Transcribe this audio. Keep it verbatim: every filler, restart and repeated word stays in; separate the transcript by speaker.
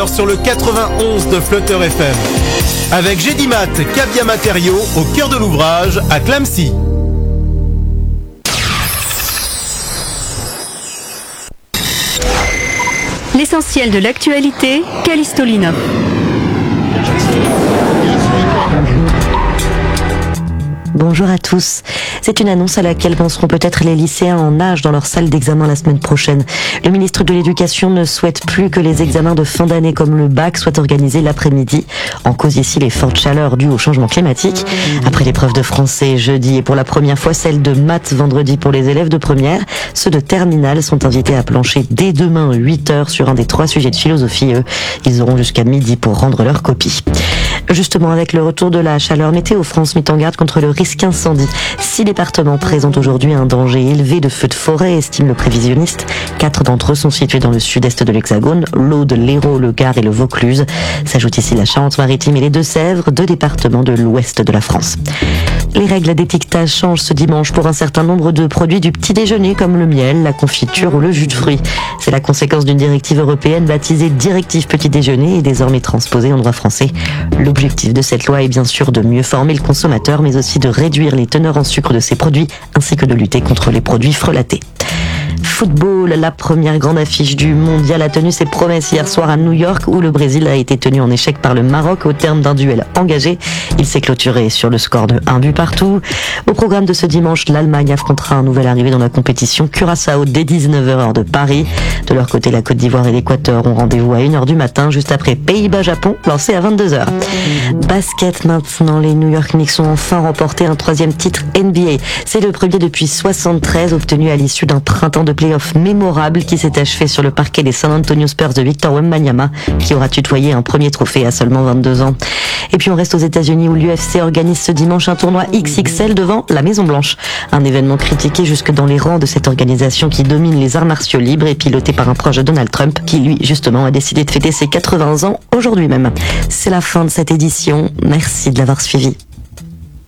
Speaker 1: heures sur le quatre-vingt-onze de Flutter F M. Avec Gédimat, Cavia Matériaux, au cœur de l'ouvrage, à Clamecy.
Speaker 2: L'essentiel de l'actualité, Callisto Lino.
Speaker 3: Bonjour à tous. C'est une annonce à laquelle penseront peut-être les lycéens en âge dans leur salle d'examen la semaine prochaine. Le ministre de l'Éducation ne souhaite plus que les examens de fin d'année comme le bac soient organisés l'après-midi. En cause ici les fortes chaleurs dues au changement climatique. Après l'épreuve de français jeudi et pour la première fois celle de maths vendredi pour les élèves de première, ceux de terminale sont invités à plancher dès demain huit heures sur un des trois sujets de philosophie. Eux, ils auront jusqu'à midi pour rendre leur copie. Justement, avec le retour de la chaleur, Météo France met en garde contre le risque incendie. Six départements présentent aujourd'hui un danger élevé de feux de forêt, estime le prévisionniste. Quatre d'entre eux sont situés dans le sud-est de l'Hexagone, l'Aude, l'Hérault, le Gard et le Vaucluse. S'ajoute ici la Charente-Maritime et les Deux-Sèvres, deux départements de l'ouest de la France. Les règles d'étiquetage changent ce dimanche pour un certain nombre de produits du petit déjeuner comme le miel, la confiture ou le jus de fruits. C'est la conséquence d'une directive européenne baptisée Directive Petit Déjeuner et désormais transposée en droit français. L'objectif de cette loi est bien sûr de mieux former le consommateur, mais aussi de réduire les teneurs en sucre de ces produits, ainsi que de lutter contre les produits frelatés. Football, la première grande affiche du mondial a tenu ses promesses hier soir à New York où le Brésil a été tenu en échec par le Maroc au terme d'un duel engagé. Il s'est clôturé sur le score de un but partout. Au programme de ce dimanche, l'Allemagne affrontera un nouvel arrivé dans la compétition, Curaçao, dès dix-neuf heures heure de Paris. De leur côté, la Côte d'Ivoire et l'Équateur ont rendez-vous à une heure du matin, juste après Pays-Bas-Japon, lancé à vingt-deux heures. Basket maintenant, les New York Knicks ont enfin remporté un troisième titre N B A. C'est le premier depuis soixante-treize, obtenu à l'issue d'un printemps de playoff mémorable qui s'est achevé sur le parquet des San Antonio Spurs de Victor Wembanyama, qui aura tutoyé un premier trophée à seulement vingt-deux ans. Et puis on reste aux États-Unis où l'U F C organise ce dimanche un tournoi X X L devant la Maison Blanche. Un événement critiqué jusque dans les rangs de cette organisation qui domine les arts martiaux libres et piloté par un proche de Donald Trump qui lui justement a décidé de fêter ses quatre-vingts ans aujourd'hui même. C'est la fin de cette édition. Merci de l'avoir suivi.